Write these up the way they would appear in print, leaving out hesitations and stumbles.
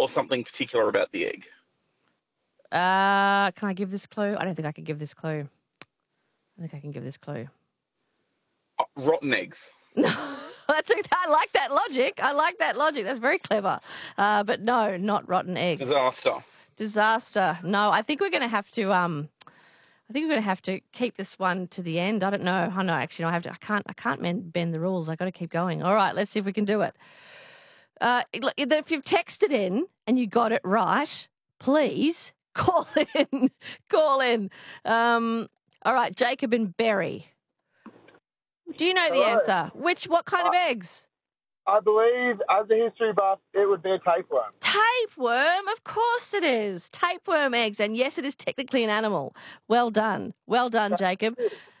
or something particular about the egg? Can I give this clue? I don't think I can give this clue. I think I can give this clue. Rotten eggs. No, I like that logic. I like that logic. That's very clever. But no, not rotten eggs. Disaster. No, I think we're going to have to. I think we're going to have to keep this one to the end. I don't know. I know. Actually, no, I have to. I can't bend the rules. I got to keep going. All right, let's see if we can do it. If you've texted in and you got it right, please call in. Call in. All right, Jacob and Berry. Do you know the answer? What kind of eggs? I believe, as a history buff, it would be a tapeworm. Tapeworm? Of course it is. Tapeworm eggs. And yes, it is technically an animal. Well done. Well done, Jacob.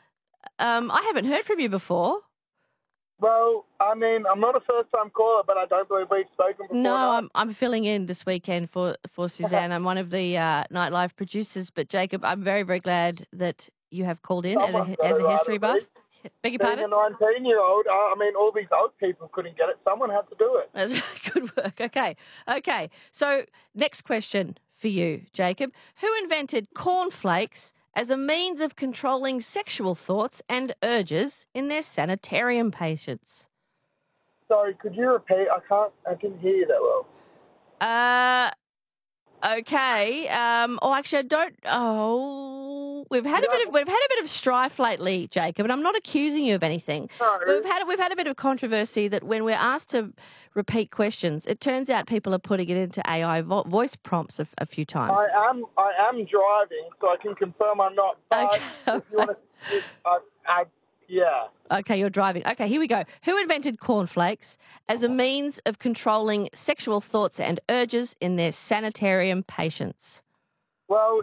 I haven't heard from you before. Well, I mean, I'm not a first-time caller, but I don't believe we've spoken before. No, I'm filling in this weekend for Suzanne. I'm one of the Nightlife producers. But, Jacob, I'm very, very glad that you have called in as a history buff. Beg your pardon? Being a 19-year-old, I mean, all these old people couldn't get it. Someone had to do it. Good work. Okay. So next question for you, Jacob. Who invented cornflakes as a means of controlling sexual thoughts and urges in their sanitarium patients? Sorry, could you repeat? I didn't hear you that well. Okay. Actually, I don't. We've had a bit of strife lately, Jacob, and I'm not accusing you of anything. No. We've had a bit of controversy that when we're asked to repeat questions, it turns out people are putting it into AI voice prompts a few times. I am driving, so I can confirm I'm not. But if you want to, yeah. Okay, you're driving. Okay, here we go. Who invented cornflakes as a means of controlling sexual thoughts and urges in their sanitarium patients? Well,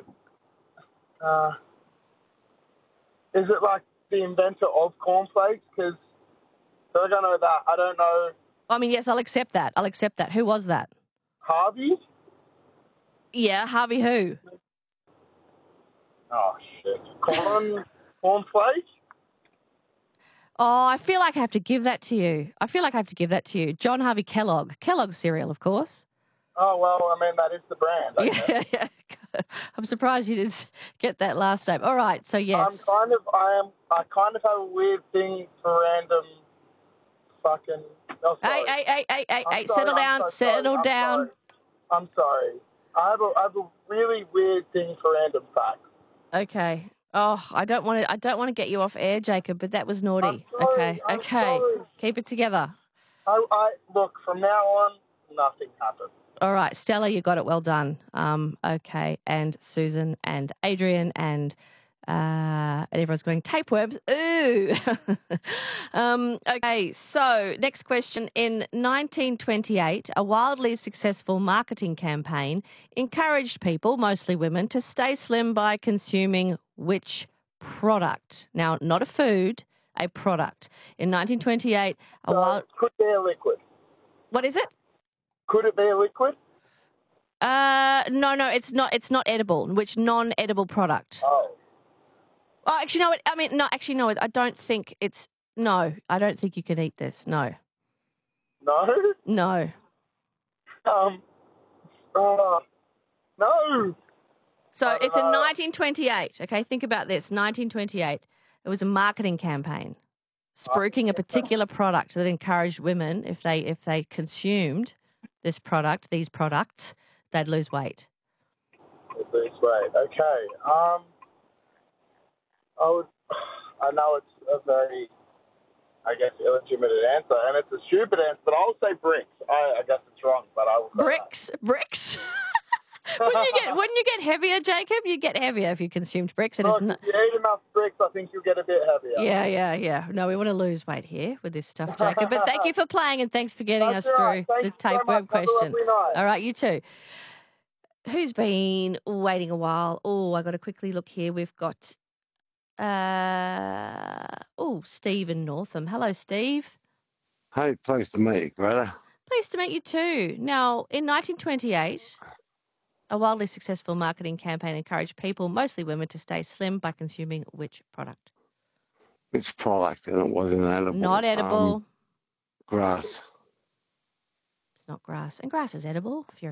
is it like the inventor of cornflakes? Because I don't know that. I don't know. I mean, yes, I'll accept that. Who was that? Harvey? Yeah, Harvey who? Oh, shit. Cornflakes? Oh, I feel like I have to give that to you. John Harvey Kellogg. Kellogg's cereal, of course. Oh, well, I mean, that is the brand. Yeah. I'm surprised you didn't get that last name. All right, so yes. I kind of have a weird thing for random fucking... Oh, Hey, settle down. I'm sorry. I have a really weird thing for random facts. Okay. Oh, I don't want to get you off air, Jacob, but that was naughty. I'm sorry. Keep it together. Look, from now on, nothing happens. All right, Stella, you got it. Well done. Okay, and Susan and Adrian and everyone's going tapeworms. Ooh. Okay, so next question. In 1928, a wildly successful marketing campaign encouraged people, mostly women, to stay slim by consuming which product? Now, not a food, a product. In 1928, could it be a liquid? What is it? Could it be a liquid? No, it's not. It's not edible. Which non-edible product? Oh, actually, no. No. I don't think it's. No, I don't think you can eat this. No. No. No. No. So it's in 1928. Okay, think about this. 1928. It was a marketing campaign, spruiking a particular product that encouraged women, if they consumed these products, they'd lose weight. Lose weight. Okay. I know it's a very, I guess, illegitimate answer, and it's a stupid answer, but I'll say bricks. I guess it's wrong, but I will say Bricks. Wouldn't you get heavier, Jacob? You get heavier if you consumed bricks. If you eat enough bricks, I think you'll get a bit heavier. Yeah. No, we want to lose weight here with this stuff, Jacob. But thank you for playing and thanks for getting us through the tapeworm question. All right, you too. Who's been waiting a while? Oh, I got to quickly look here. We've got Steve in Northam. Hello, Steve. Hey, pleased to meet you, brother. Pleased to meet you too. Now, in 1928, a wildly successful marketing campaign encouraged people, mostly women, to stay slim by consuming which product? Which product? And it wasn't edible. Not edible. Grass. It's not grass. And grass is edible if you're